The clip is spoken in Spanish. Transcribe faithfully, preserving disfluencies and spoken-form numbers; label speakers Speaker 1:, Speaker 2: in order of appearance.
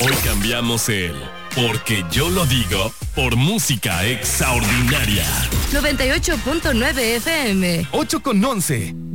Speaker 1: Hoy cambiamos el porque yo lo digo por música extraordinaria.
Speaker 2: noventa y ocho punto nueve F M.
Speaker 3: ocho con once.